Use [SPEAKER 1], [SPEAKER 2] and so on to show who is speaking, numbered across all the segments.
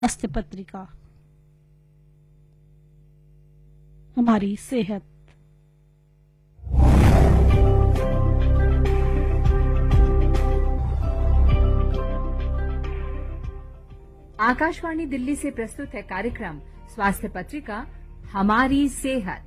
[SPEAKER 1] स्वास्थ्य पत्रिका हमारी सेहत।
[SPEAKER 2] आकाशवाणी दिल्ली से प्रस्तुत है कार्यक्रम स्वास्थ्य पत्रिका हमारी सेहत।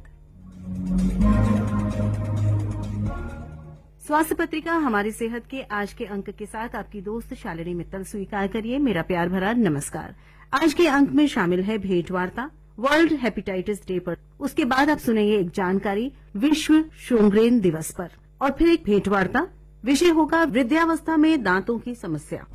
[SPEAKER 2] स्वास्थ्य पत्रिका हमारी सेहत के आज के अंक के साथ आपकी दोस्त शालिनी मित्तल स्वीकार करिए मेरा प्यार भरा नमस्कार। आज के अंक में शामिल है भेंटवार्ता वर्ल्ड हेपेटाइटिस डे पर। उसके बाद आप सुनेंगे एक जानकारी विश्व शोंग्रेन दिवस पर और फिर एक भेंटवार्ता। विषय होगा वृद्धावस्था में दांतों की समस्या।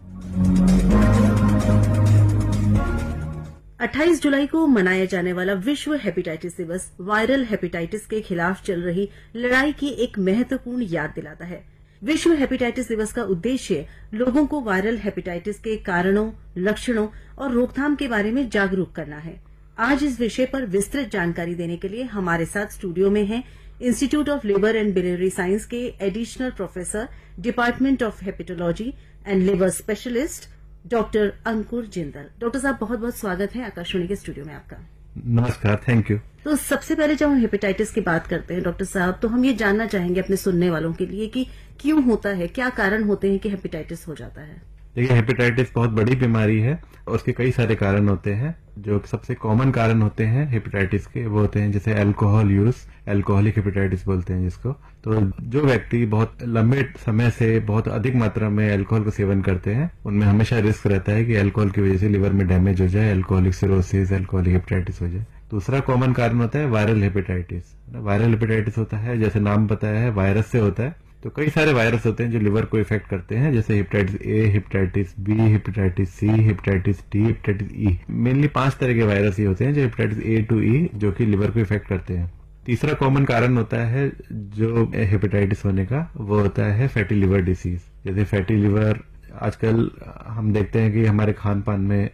[SPEAKER 2] 28 जुलाई को मनाया जाने वाला विश्व हेपेटाइटिस दिवस वायरल हेपेटाइटिस के खिलाफ चल रही लड़ाई की एक महत्वपूर्ण याद दिलाता है। विश्व हेपेटाइटिस दिवस का उद्देश्य लोगों को वायरल हेपेटाइटिस के कारणों, लक्षणों और रोकथाम के बारे में जागरूक करना है। आज इस विषय पर विस्तृत जानकारी देने के लिए हमारे साथ स्टूडियो में हैं institute of liver and biliary science के additional professor, department of hepatology and liver specialist doctor Ankur Jindal. Doctor साहब बहुत बहुत स्वागत है आकाशवाणी के स्टूडियो में आपका।
[SPEAKER 3] नमस्कार, थैंक यू।
[SPEAKER 2] तो सबसे पहले जब हम हेपेटाइटिस की बात करते हैं डॉक्टर साहब, तो हम ये जानना चाहेंगे अपने सुनने वालों के लिए कि क्यों होता है, क्या कारण होते हैं कि हेपेटाइटिस हो जाता है।
[SPEAKER 3] देखिए, हेपेटाइटिस बहुत बड़ी बीमारी है और उसके कई सारे कारण होते हैं। जो सबसे कॉमन कारण होते हैं हेपेटाइटिस के वो होते हैं जैसे अल्कोहल यूज, अल्कोहलिक हेपेटाइटिस बोलते हैं जिसको। तो जो व्यक्ति बहुत लंबे समय से बहुत अधिक मात्रा में अल्कोहल का सेवन करते हैं उनमें हमेशा रिस्क रहता है कि अल्कोहल की वजह से लिवर में डैमेज हो जाए, अल्कोहलिक सिरोसिस, अल्कोहलिक हेपेटाइटिस हो जाए। दूसरा कॉमन कारण होता है वायरल हेपेटाइटिस। वायरल हेपेटाइटिस होता है, जैसे नाम बताया है, वायरस से होता है। तो कई सारे वायरस होते हैं जो लिवर को इफेक्ट करते हैं, जैसे hepatitis A, hepatitis B, hepatitis C, hepatitis D, hepatitis E. Mainly 5 तरह के वायरस ही होते हैं जो हेपेटाइटिस ए टू ई जो कि लिवर को इफेक्ट करते हैं। तीसरा कॉमन कारण होता है जो हेपेटाइटिस होने का, वो होता है फैटी लिवर डिसीज। जैसे फैटी लिवर आजकल हम देखते हैं कि हमारे खान पान में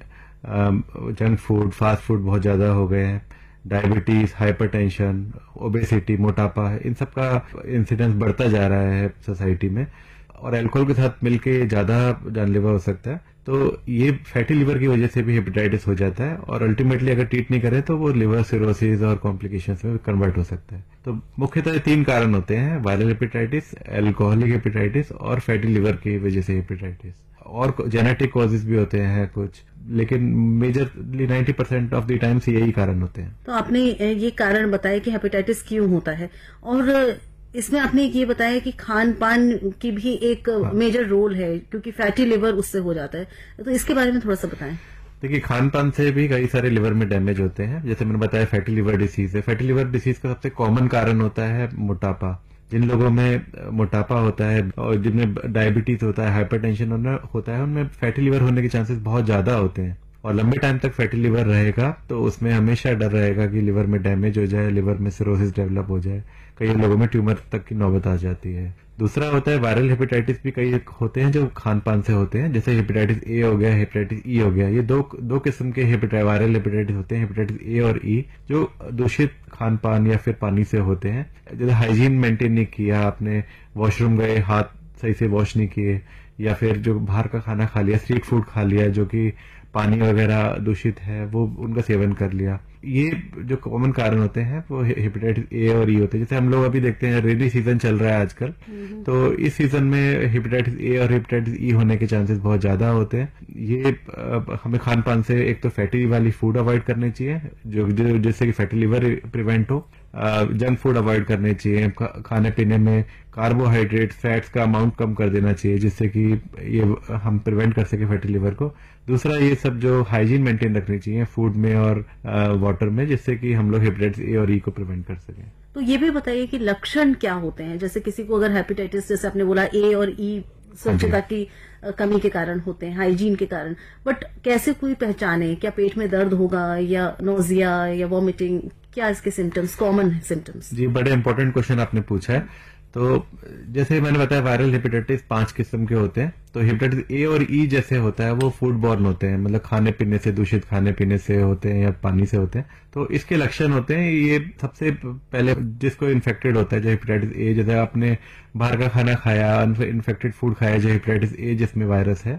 [SPEAKER 3] जंक फूड, फास्ट फूड बहुत ज्यादा हो गए हैं। डायबिटीज, हाइपरटेंशन, ओबेसिटी, मोटापा, इन सब का इंसिडेंस बढ़ता जा रहा है सोसाइटी में और अल्कोहल के साथ मिलके ज्यादा जानलेवा हो सकता है। तो ये फैटी लिवर की वजह से भी हेपेटाइटिस हो जाता है और अल्टीमेटली अगर ट्रीट नहीं करें तो वो लिवर सिरोसिस और कॉम्प्लिकेशंस में कन्वर्ट हो सकता है। तो मुख्यतः 3 कारण होते हैं, वायरल हेपेटाइटिस, अल्कोहलिक हेपेटाइटिस और फैटी लिवर की वजह से हेपेटाइटिस। और जेनेटिक कॉजेज भी होते हैं कुछ, लेकिन मेजरली 90% ऑफ द टाइम्स यही कारण होते हैं।
[SPEAKER 2] तो आपने ये कारण बताया कि हेपेटाइटिस क्यों होता है और इसमें आपने ये बताया कि खान पान की भी एक मेजर रोल है क्योंकि फैटी लिवर उससे हो जाता है। तो इसके बारे में थोड़ा सा बताएं।
[SPEAKER 3] देखिए, खान पान से भी कई सारे लिवर में डैमेज होते हैं। जैसे मैंने बताया फैटी लिवर डिसीज है। फैटी लिवर डिसीज का सबसे कॉमन कारण होता है मोटापा। जिन लोगों में मोटापा होता है और जिनमें डायबिटीज होता है, हाइपरटेंशन होता है, उनमें फैटी लिवर होने के चांसेस बहुत ज्यादा होते हैं और लंबे टाइम तक फैटी लिवर रहेगा तो उसमें हमेशा डर रहेगा कि लिवर में डैमेज हो जाए, लिवर में सिरोसिस डेवलप हो जाए। कई लोगों में ट्यूमर तक की नौबत आ जाती है। दूसरा होता है वायरल हेपेटाइटिस भी कई होते हैं जो खान पान से होते हैं, जैसे हेपेटाइटिस ए हो गया, हेपेटाइटिस ई हो गया। ये दो किस्म के वायरल हेपेटाइटिस होते हैं, हेपेटाइटिस ए और ई, जो दूषित खान पान या फिर पानी से होते हैं। जैसे हाइजीन मेंटेन नहीं किया आपने, वॉशरूम गए, हाथ सही से वॉश नहीं किए, या फिर जो बाहर का खाना खा लिया, स्ट्रीट फूड खा लिया जो कि पानी वगैरह दूषित है, वो उनका सेवन कर लिया। ये जो कॉमन कारण होते हैं वो हेपेटाइटिस ए और ई होते हैं। जैसे हम लोग अभी देखते हैं रेनी सीजन चल रहा है आजकल, तो इस सीजन में हेपेटाइटिस ए और हेपेटाइटिस ई होने के चांसेस बहुत ज्यादा होते हैं। ये हमें खान पान से एक तो फैटी वाली फूड अवॉइड करनी चाहिए जो जिससे कि फैटी लिवर प्रिवेंट हो। जंक फूड अवॉइड करने चाहिए। खाने पीने में कार्बोहाइड्रेट, फैट्स का अमाउंट कम कर देना चाहिए जिससे कि ये हम प्रिवेंट कर सके फैटी लिवर को। दूसरा, ये सब जो हाइजीन मेंटेन रखनी चाहिए फूड में और वाटर में, जिससे कि हम लोग हेपेटाइटिस ए और ई को प्रिवेंट कर सकें।
[SPEAKER 2] तो ये भी बताइए कि लक्षण क्या होते हैं। जैसे किसी को अगर हेपेटाइटिस, जैसे आपने बोला ए और ई स्वच्छता की कमी के कारण होते हैं, हाइजीन के कारण, बट कैसे कोई पहचाने? क्या पेट में दर्द होगा या नोजिया या वॉमिटिंग, क्या इसके सिम्टम्स, कॉमन सिम्टम्स?
[SPEAKER 3] जी, बड़े इंपॉर्टेंट क्वेश्चन आपने पूछा है। तो जैसे मैंने बताया वायरल हेपेटाइटिस 5 किस्म के होते हैं। तो हेपेटाइटिस ए और ई जैसे होता है वो फूड बॉर्न होते हैं, मतलब खाने पीने से, दूषित खाने पीने से होते हैं या पानी से होते हैं। तो इसके लक्षण होते हैं, ये सबसे पहले जिसको इन्फेक्टेड होता है जो हेपेटाइटिस ए, जैसे आपने बाहर का खाना खाया, इन्फेक्टेड फूड खाया जो हेपेटाइटिस ए जिसमें वायरस है,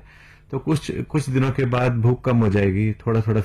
[SPEAKER 3] तो कुछ दिनों के बाद भूख कम हो जाएगी, थोड़ा थोड़ा